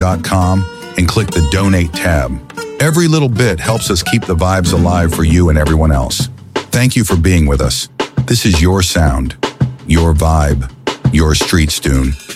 streetstoon.com and click the Donate tab. Every little bit helps us keep the vibes alive for you and everyone else. Thank you for being with us. This is your sound, your vibe, your Streetstoon.